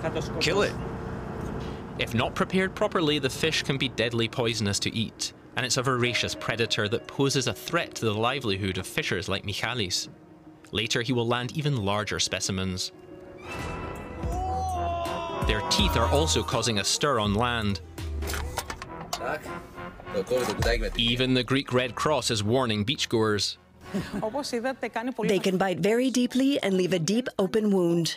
Kill it. If not prepared properly, the fish can be deadly poisonous to eat, and it's a voracious predator that poses a threat to the livelihood of fishers like Michalis. Later, he will land even larger specimens. Their teeth are also causing a stir on land. Even the Greek Red Cross is warning beachgoers. They can bite very deeply and leave a deep open wound.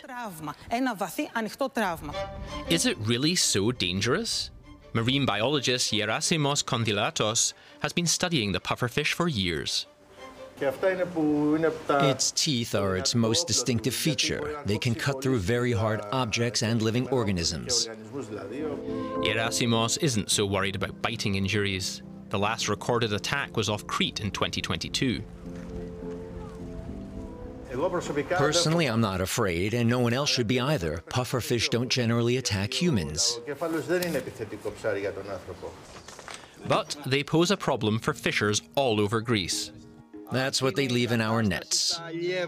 Is it really so dangerous? Marine biologist Gerasimos Kondylatos has been studying the pufferfish for years. Its teeth are its most distinctive feature. They can cut through very hard objects and living organisms. Gerasimos isn't so worried about biting injuries. The last recorded attack was off Crete in 2022. Personally, I'm not afraid, and no one else should be either. Pufferfish don't generally attack humans. But they pose a problem for fishers all over Greece. That's what they leave in our nets.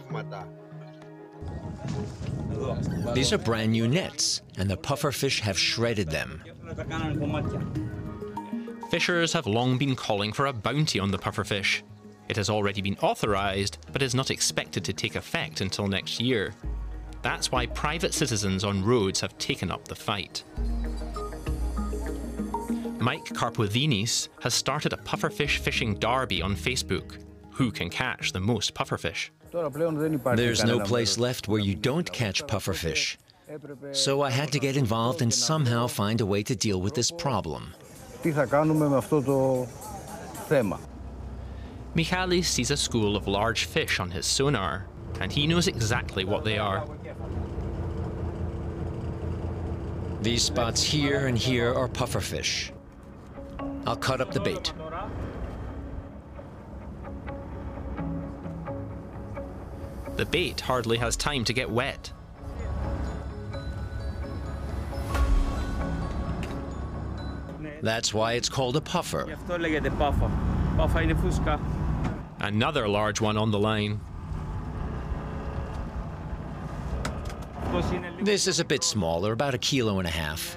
These are brand new nets, and the pufferfish have shredded them. Fishers have long been calling for a bounty on the pufferfish. It has already been authorised, but is not expected to take effect until next year. That's why private citizens on Rhodes have taken up the fight. Mike Karpothinis has started a pufferfish fishing derby on Facebook. Who can catch the most pufferfish? There's no place left where you don't catch pufferfish. So I had to get involved and somehow find a way to deal with this problem. Michalis sees a school of large fish on his sonar, and he knows exactly what they are. These spots here and here are pufferfish. I'll cut up the bait. The bait hardly has time to get wet. That's why it's called a puffer. Another large one on the line. This is a bit smaller, about 1.5 kilos.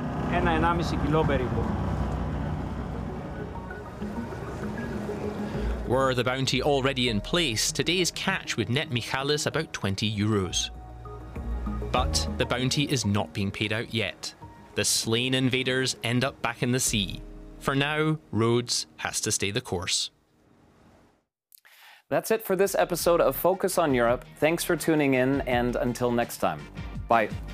Were the bounty already in place, today's catch would net Michalis about €20. But the bounty is not being paid out yet. The slain invaders end up back in the sea. For now, Rhodes has to stay the course. That's it for this episode of Focus on Europe. Thanks for tuning in, and until next time, bye.